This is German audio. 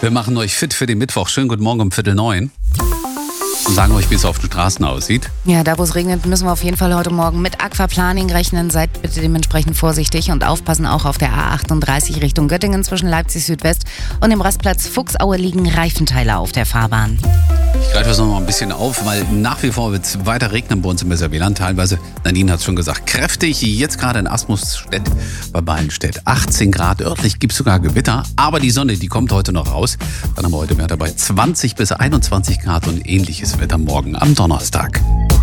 Wir machen euch fit für den Mittwoch. Schönen guten Morgen um 8:45 und sagen euch, wie es auf den Straßen aussieht. Ja, da wo es regnet, müssen wir auf jeden Fall heute Morgen mit Aquaplaning rechnen. Seid bitte dementsprechend vorsichtig und aufpassen auch auf der A38 Richtung Göttingen zwischen Leipzig Südwest und dem Rastplatz Fuchsaue liegen Reifenteile auf der Fahrbahn. Ich greife das noch mal ein bisschen auf, weil nach wie vor wird es weiter regnen bei uns im Weserwieland. Teilweise, Nadine hat es schon gesagt, kräftig. Jetzt gerade in Asmusstedt bei Ballenstedt 18 Grad. Örtlich gibt es sogar Gewitter. Aber die Sonne, die kommt heute noch raus. Dann haben wir heute Werte bei 20 bis 21 Grad und ähnliches Wetter morgen am Donnerstag.